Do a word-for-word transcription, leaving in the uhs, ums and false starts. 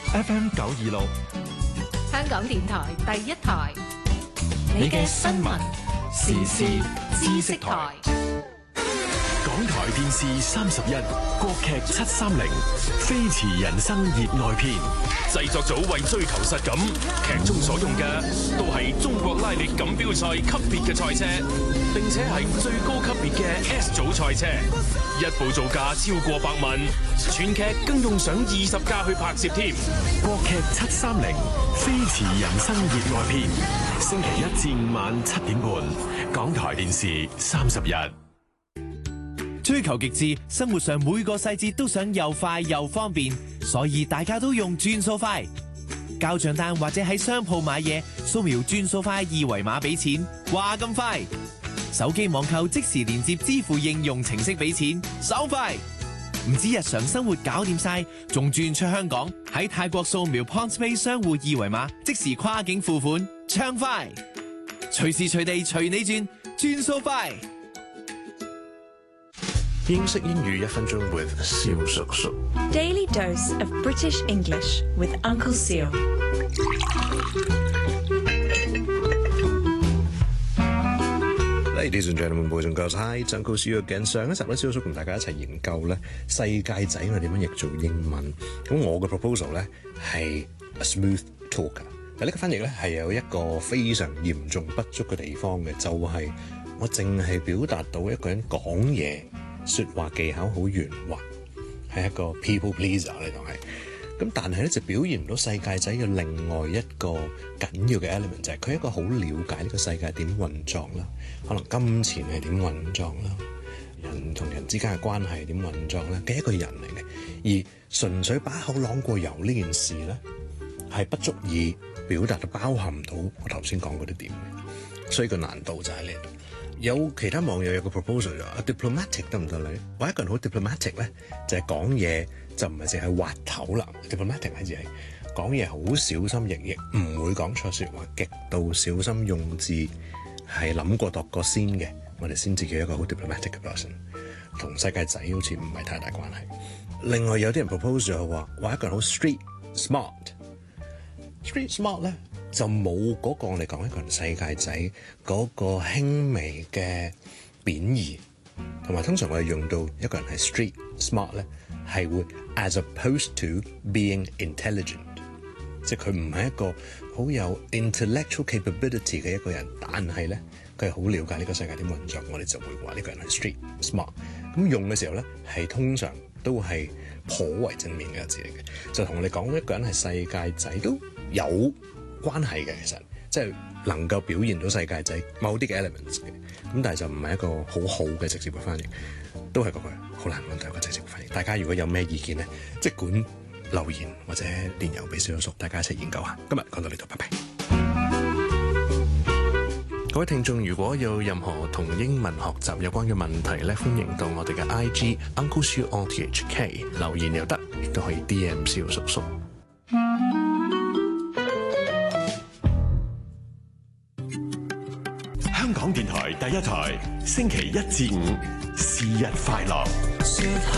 F M 九二六， 香港電台第一台， 你嘅新聞時事知識台。 港台電視三十一，國劇七三零，飛馳人生熱愛篇。製作組為追求實感，劇中所用嘅都係中國拉力錦標賽級別嘅賽車，並且係最高級別嘅 S 組賽車，一部造價超過百萬，全劇更用上二十架去拍攝添。國劇七三零，飛馳人生熱愛篇，星期一至五晚七點半，港台電視三十一。 追求極致，生活上每個細節都想又快又方便，所以大家都用轉數快。交賬單或者喺商鋪買嘢，掃描轉數快二維碼俾錢，話咁快。手機網購即時連接支付應用程式俾錢，爽快。唔止日常生活搞掂晒，仲轉出香港，喺泰國掃描 PointsPay 商戶二維碼，即時跨境付款，暢快。隨時隨地隨你轉，轉數快。 英式英語一分鐘 with 蕭叔叔。 Daily dose of British English with Uncle Seal。 Ladies and gentlemen, boys and girls, hi, Uncle Seal again。上一集咧，蕭叔同大家一齊研究咧世界仔我點樣譯做英文。咁我嘅 proposal 咧係 a smooth talker。但呢個翻譯咧係有一個非常嚴重不足嘅地方嘅，就係、是、我淨係表達到一個人講嘢。說話技巧好圓滑，係一個 people pleaser 呢度係，咁但係咧就表現唔到世界仔嘅另外一個緊要嘅 element， 就係佢係一個好了解呢個世界點運作啦，可能金錢係點運作啦，人同人之間嘅關係點運作啦嘅一個人嚟嘅，而純粹把口朗過油呢件事咧係不足以表達到包含到我頭先講嗰啲點嘅，所以個難度就喺呢度。有其他網友有個 proposal 就話 diplomatic 得唔得咧？話一個人好 diplomatic 咧，就係講嘢就唔係淨係滑頭啦。diplomatic 係指係講嘢好小心翼翼，唔會講錯説話，極度小心用字，係諗過度過先嘅，我哋先至叫一個好 diplomatic 嘅 person。同世界仔好似唔係太大關係。另外有啲人 proposal 就話話一個人好 street smart。street smart 咧。就冇嗰個我哋講一個人世界仔嗰個輕微嘅貶義，同埋通常我哋用到一個人係 street smart 咧，係會 as opposed to being intelligent， 即係佢唔係一個好有 intellectual capability 嘅一個人，但係咧佢係好了解呢個世界點運作，我哋就會話呢個人係 street smart。咁用嘅時候咧係通常都係頗為正面嘅一個字嚟嘅，就同我哋講一個人係世界仔都有關係嘅，其實即係能夠表現到世界仔某啲嘅 elements 嘅，咁但係就唔係一個好好嘅直接嘅翻譯，都係嗰句好難揾到一個直接嘅翻譯。大家如果有咩意見咧，即管留言或者電郵俾小叔叔，大家一齊研究下。今日講到呢度，拜拜。各位聽眾，如果有任何同英文學習有關嘅問題咧，歡迎到我哋嘅 I G Uncle Siu O T H K 留言又得，亦都可以 D M 小叔叔。香港電台第一台，星期一至五，是日快樂。